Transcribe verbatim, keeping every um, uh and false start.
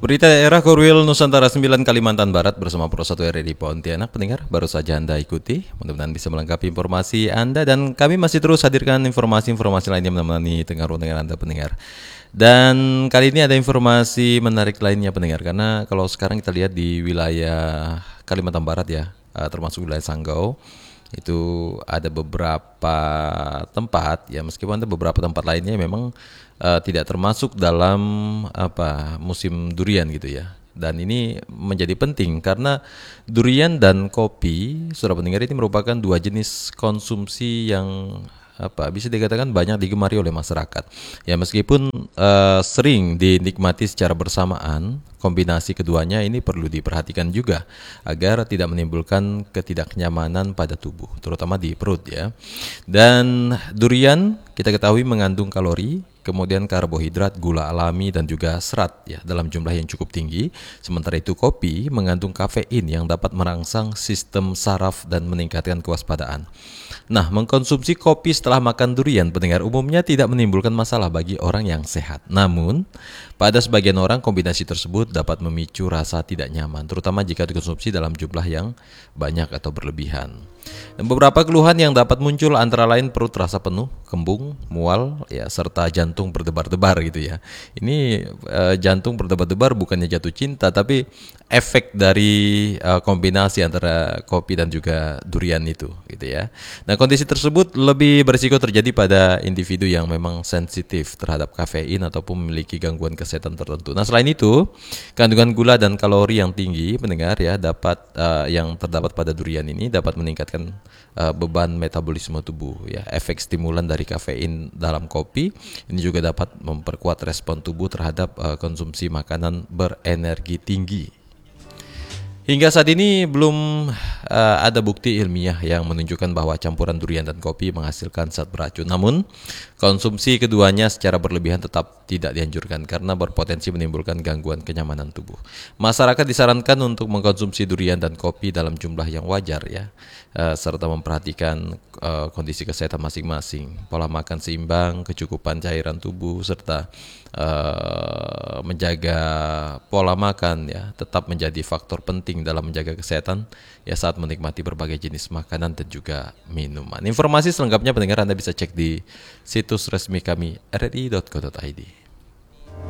Berita daerah Korwil Nusantara sembilan Kalimantan Barat bersama Pro satu R R I Pontianak. Pendengar, baru saja Anda ikuti. Mudah-mudahan bisa melengkapi informasi Anda, dan kami masih terus hadirkan informasi-informasi lainnya menemani tengah dengan Anda pendengar. Dan kali ini ada informasi menarik lainnya pendengar, karena kalau sekarang kita lihat di wilayah Kalimantan Barat ya, termasuk wilayah Sanggau, itu ada beberapa tempat ya, meskipun ada beberapa tempat lainnya memang uh, tidak termasuk dalam apa musim durian gitu ya. Dan ini menjadi penting karena durian dan kopi, saudara pendengar, ini merupakan dua jenis konsumsi yang apa bisa dikatakan banyak digemari oleh masyarakat. Ya meskipun uh, sering dinikmati secara bersamaan, kombinasi keduanya ini perlu diperhatikan juga agar tidak menimbulkan ketidaknyamanan pada tubuh, terutama di perut ya. Dan durian kita ketahui mengandung kalori, kemudian karbohidrat, gula alami, dan juga serat ya dalam jumlah yang cukup tinggi. Sementara itu kopi mengandung kafein yang dapat merangsang sistem saraf dan meningkatkan kewaspadaan. Nah, mengkonsumsi kopi setelah makan durian pendengar umumnya tidak menimbulkan masalah bagi orang yang sehat. Namun, pada sebagian orang kombinasi tersebut dapat memicu rasa tidak nyaman, terutama jika dikonsumsi dalam jumlah yang banyak atau berlebihan. Dan beberapa keluhan yang dapat muncul antara lain perut terasa penuh, kembung, mual, ya serta jantung berdebar-debar gitu ya. Ini eh, jantung berdebar-debar bukannya jatuh cinta, tapi efek dari eh, kombinasi antara kopi dan juga durian itu, gitu ya. Nah, kondisi tersebut lebih berisiko terjadi pada individu yang memang sensitif terhadap kafein ataupun memiliki gangguan kesehatan tertentu. Nah, selain itu, kandungan gula dan kalori yang tinggi, pendengar ya, dapat uh, yang terdapat pada durian ini dapat meningkatkan uh, beban metabolisme tubuh ya. Efek stimulan dari kafein dalam kopi ini juga dapat memperkuat respon tubuh terhadap uh, konsumsi makanan berenergi tinggi. Hingga saat ini belum uh, ada bukti ilmiah yang menunjukkan bahwa campuran durian dan kopi menghasilkan zat beracun. Namun, konsumsi keduanya secara berlebihan tetap tidak dianjurkan karena berpotensi menimbulkan gangguan kenyamanan tubuh. Masyarakat disarankan untuk mengkonsumsi durian dan kopi dalam jumlah yang wajar ya, uh, serta memperhatikan uh, kondisi kesehatan masing-masing, pola makan seimbang, kecukupan cairan tubuh, serta uh, menjaga pola makan ya, tetap menjadi faktor penting dalam menjaga kesehatan ya saat menikmati berbagai jenis makanan dan juga minuman. Informasi selengkapnya pendengar Anda bisa cek di situs resmi kami r r i dot co dot i d.